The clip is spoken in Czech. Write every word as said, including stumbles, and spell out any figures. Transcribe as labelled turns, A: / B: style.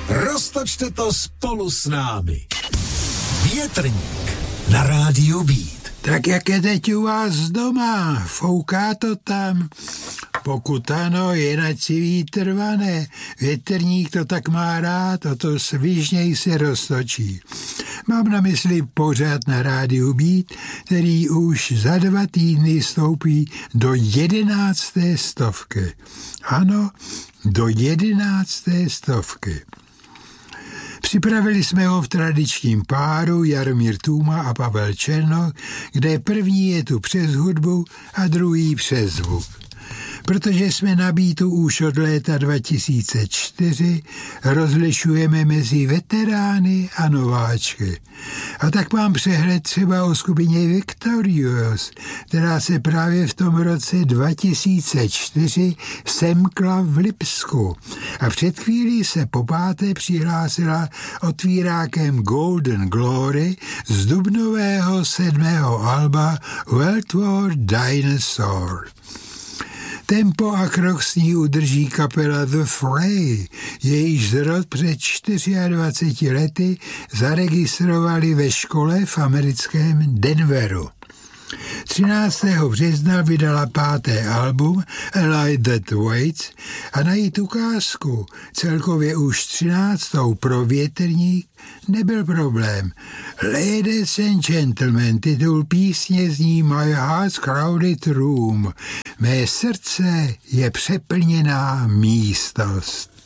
A: Roztočte to spolu s námi. Větrník na rádiu Beat.
B: Tak jak je teď u vás doma? Fouká to tam? Pokud ano, jinak si vítr vane. Větrník to tak má rád, o to svižněj se roztočí. Mám na mysli pořad na rádiu Beat, který už za dva týdny stoupí do jedenácté stovky. Ano, do jedenácté stovky. Připravili jsme ho v tradičním páru Jaromír Tůma a Pavel Černoch, kde první je tu přes hudbu a druhý přes zvuk. Protože jsme na Beatu už od léta dva tisíce čtyři, rozlišujeme mezi veterány a nováčky. A tak mám přehled třeba o skupině Victorious, která se právě v tom roce dva tisíce čtyři semkla v Lipsku. A před chvílí se po páté přihlásila otvírákem Golden Glory z dubnového sedmého alba World War Dinosaur. Tempo a krok s ní udrží kapela The Fray, jejíž zrod před dvaceti čtyřmi lety zaregistrovali ve škole v americkém Denveru. třináctého března vydala páté album A Light That Waits a najít ukázku, celkově už třináctou pro Větrník, nebyl problém. Ladies and gentlemen, titul písně zní My Heart's Crowded Room. Mé srdce je přeplněná místnost.